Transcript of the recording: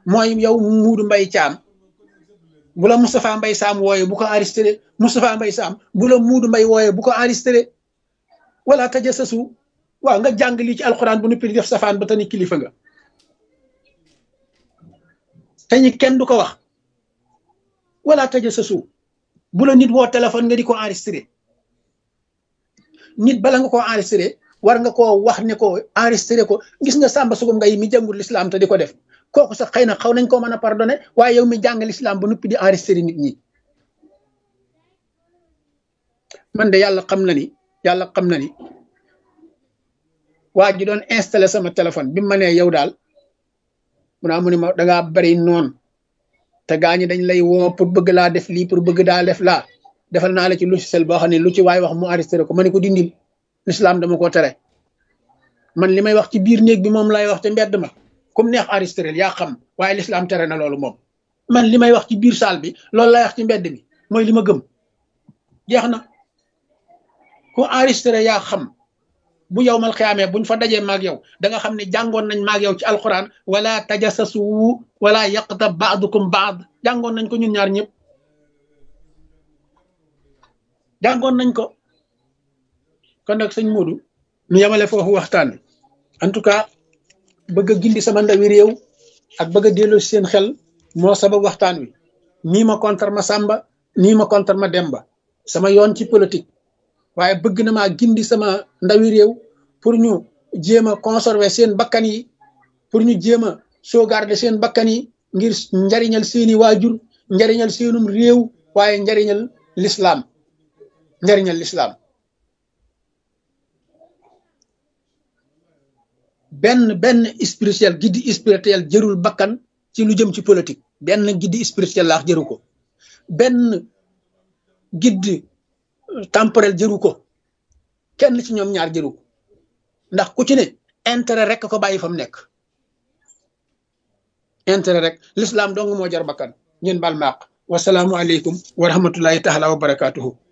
mooy yow Muudu Mbay Caam bu la Moustapha Mbay Saam wooye bu ko enregistré Moustapha Mbay Saam bu la Muudu Mbay wooye bu ko enregistré wala tajassasu waaw nga jàng lii ci alxuraan bu noppi di def safaan ba tani kilifa nga te ñi kenn du ko wax wala tajassasu bu la nit woo téléphone nga di ko enregistré nit bala nga koo enregistré war nga koo wax ne ko enregistré ko gis nga Samba Sugum Ngay mi jàngul l'islam te di ko def kooku sax xëy na xaw nañ koo mën a pardonné waaye yow mi jàng l'islam ba noppi di enregistré nit ñi man de yàlla xam na ni waa ji doon installé sama téléphone bi ma nee yow daal mu ne ma dangaa bari noonu te gaa ñi dañ lay woo pour bëgg laa def lii pour bëgg daa def laa defal naa la ci logiciel boo xam ne lu ci waay wax mu enregistré ko ma ne ko dindil l'islam dama ko tere man li may wax ci biir néeg bi moom lay wax te mbedd ma comme neex enregistré yaa xam waaye l'islam tere na loolu moom man li may wax ci biir salle bi loolu lay wax ci mbedd mi mooy li ma gëm jeex na ku enregistré yaa xam bu yow mal xiyaamee buñ fa dajee maag yow da nga xam ne jàngoon nañ maag yow ci alquran wala tajassasu wala yaqtab ba'dukum ba'd jàngoon nañ ko ñun ñaar ñëpp jàngoon nañ ko kon nag sëñ Modou ñu yemale foofu waxtaan wi en tout cas bëgg a gindi sama ndawi réew ak bëgg a delloo seen xel moo sabab waxtaan wi nii ma contre ma Samba nii ma contre ma Demba sama yoon ci politique waaye bëgg na maa gindi sama ndawi réew pour ñu jéem a conserver seen bakkan yi pour ñu jéem a sauvegarder seen bakkan yi ngir njariñal seeni waajur njariñal seenum réew waaye njariñal l'islam benn spirituel guide spirituel jërul bakkan ci lu jëm ci politique benn guide spirituel laax jëru ko benn guide temporel jëru ko kenn ci ñoom ñaar jëru ko ndax ku ci ne intérêt rek ko bàyyi fa mu nekk intérêt rek l'islam dong moo jar bakkan ngeen bal maaq wasalaamu aleykum wa rahmatullahi taala wa barakatuhu